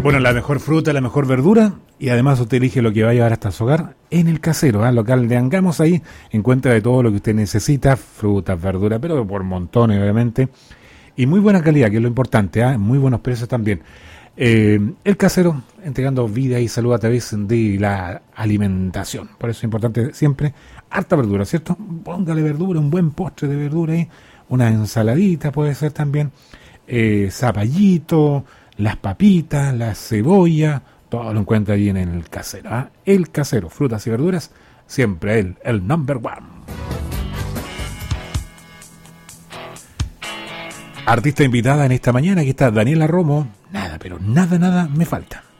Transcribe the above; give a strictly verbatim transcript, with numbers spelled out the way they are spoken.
Bueno, la mejor fruta, la mejor verdura, y además usted elige lo que va a llevar hasta su hogar en el casero, ¿eh? Local de Angamos. Ahí encuentra de todo lo que usted necesita, frutas, verduras, pero por montones obviamente, y muy buena calidad, que es lo importante, ¿eh? Muy buenos precios también. Eh, el casero, entregando vida y salud a través de la alimentación. Por eso es importante siempre harta verdura, ¿cierto? Póngale verdura, un buen postre de verdura ahí, una ensaladita puede ser también, eh, zapallito, las papitas, la cebolla, todo lo encuentra allí en el casero, ¿eh? El casero, frutas y verduras, siempre él, el number one. Artista invitada en esta mañana, aquí está Daniela Romo. Nada, pero nada, nada me falta.